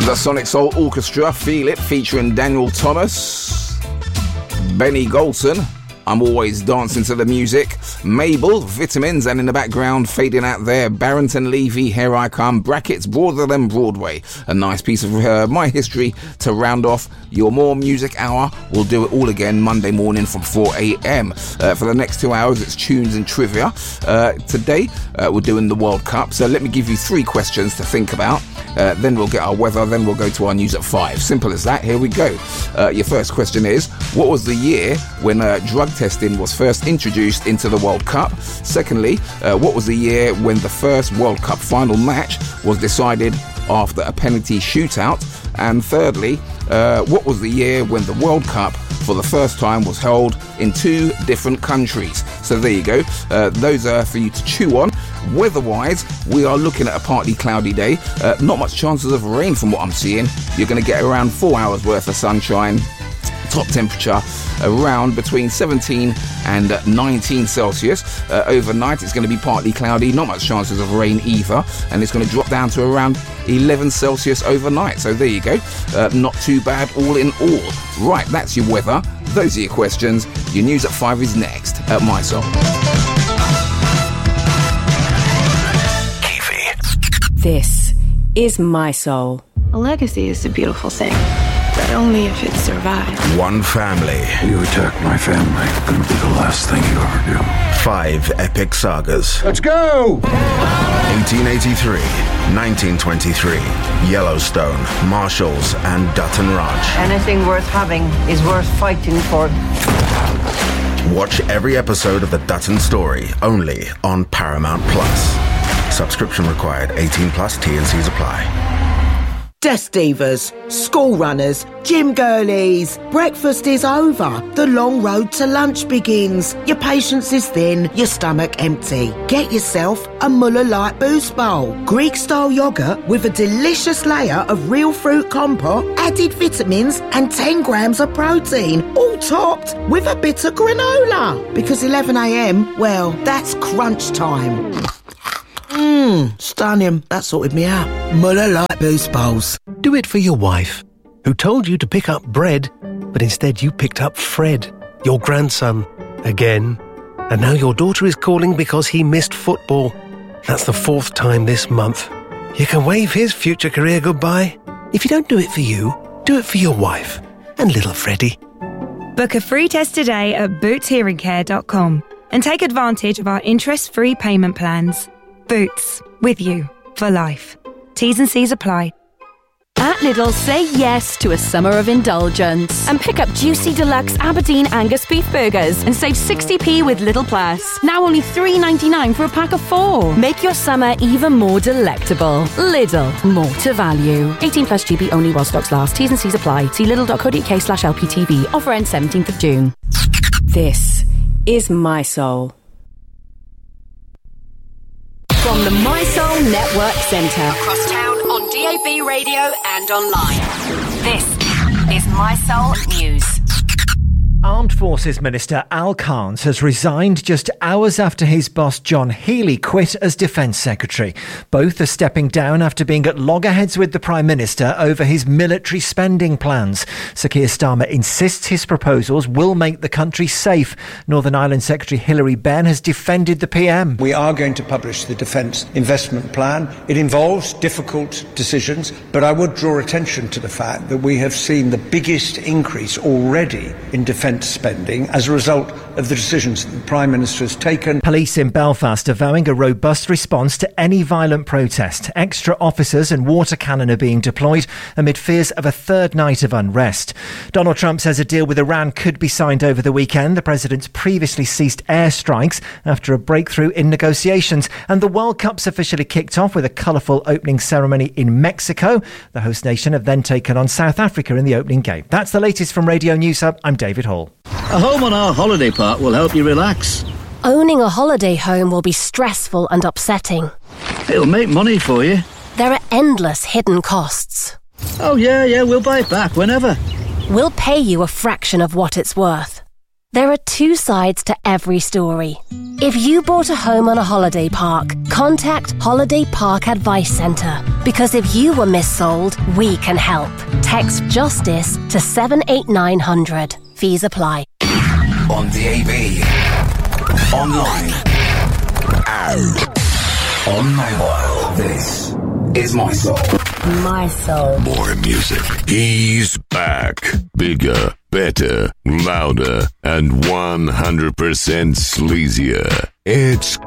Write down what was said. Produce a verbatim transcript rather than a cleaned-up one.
The Sonic Soul Orchestra, Feel It, featuring Daniel Thomas, Benny Golson, I'm Always Dancing to the Music, Mabel, Vitamins, and in the background, fading out there, Barrington Levy, Here I Come, brackets, Broader Than Broadway. A nice piece of uh, my history to round off your More Music Hour. We'll do it all again Monday morning from four a.m. Uh, for the next two hours, it's tunes and trivia. Uh, today, uh, we're doing the World Cup, so let me give you three questions to think about. Uh, then we'll get our weather, then we'll go to our news at five. Simple as that. Here we go. Uh, your first question is, what was the year when uh, drug testing was first introduced into the World Cup? Secondly, uh, what was the year when the first World Cup final match was decided after a penalty shootout? And thirdly, uh, what was the year when the World Cup for the first time was held in two different countries? So there you go. Uh, those are for you to chew on. Weather-wise, we are looking at a partly cloudy day. Uh, not much chances of rain from what I'm seeing. You're going to get around four hours worth of sunshine. Top temperature around between seventeen and nineteen Celsius. Uh, overnight it's going to be partly cloudy, not much chances of rain either, and it's going to drop down to around eleven Celsius overnight. So there you go. Uh, not too bad all in all. Right, that's your weather. Those are your questions. Your news at five is next at My Soul. This is My Soul. A legacy is a beautiful thing, but only if it survives. One family. You attack my family, it'll be the last thing you ever do. Five epic sagas. Let's go! eighteen eighty-three, nineteen twenty-three, Yellowstone, Marshalls, and Dutton Ranch. Anything worth having is worth fighting for. Watch every episode of The Dutton Story, only on Paramount Plus. Subscription required. eighteen plus. T and C's apply. Desk divas, school runners, gym girlies. Breakfast is over. The long road to lunch begins. Your patience is thin, your stomach empty. Get yourself a Muller Light Boost Bowl. Greek-style yoghurt with a delicious layer of real fruit compote, added vitamins and ten grams of protein, all topped with a bit of granola. Because eleven a.m, well, that's crunch time. Mmm, stunning. That sorted me out. Muller Light Boost Bowls. Do it for your wife, who told you to pick up bread, but instead you picked up Fred, your grandson, again. And now your daughter is calling because he missed football. That's the fourth time this month. You can wave his future career goodbye. If you don't do it for you, do it for your wife and little Freddie. Book a free test today at boots hearing care dot com and take advantage of our interest-free payment plans. Boots, with you for life. T's and C's apply. At Lidl, say yes to a summer of indulgence and pick up juicy deluxe Aberdeen Angus beef burgers and save sixty p with Lidl Plus. Now only three ninety-nine for a pack of four. Make your summer even more delectable. Lidl, more to value. eighteen plus G B only while stocks last. T's and C's apply. See lidl.co.uk slash LPTV. Offer ends seventeenth of June. This is My Soul. From the My Soul Network Centre. Across town on D A B radio and online. This is My Soul News. Armed Forces Minister Al Carnes has resigned just hours after his boss John Healey quit as Defence Secretary. Both are stepping down after being at loggerheads with the Prime Minister over his military spending plans. Sir Keir Starmer insists his proposals will make the country safe. Northern Ireland Secretary Hilary Benn has defended the P M. We are going to publish the Defence Investment Plan. It involves difficult decisions, but I would draw attention to the fact that we have seen the biggest increase already in defence spending as a result of the decisions that the Prime Minister has taken. Police in Belfast are vowing a robust response to any violent protest. Extra officers and water cannon are being deployed amid fears of a third night of unrest. Donald Trump says a deal with Iran could be signed over the weekend. The president's previously ceased airstrikes after a breakthrough in negotiations. And the World Cup's officially kicked off with a colourful opening ceremony in Mexico. The host nation have then taken on South Africa in the opening game. That's the latest from Radio News Hub. I'm David Hall. A home on our holiday park will help you relax. Owning a holiday home will be stressful and upsetting. It'll make money for you. There are endless hidden costs. Oh yeah, yeah, we'll buy it back whenever. We'll pay you a fraction of what it's worth. There are two sides to every story. If you bought a home on a holiday park, contact Holiday Park Advice Centre. Because if you were missold, we can help. Text JUSTICE to seven eight nine hundred. Fees apply. On D A B, online, and on mobile. This is My Soul. My Soul. More music. He's back. Bigger, better, louder, and one hundred percent sleazier. It's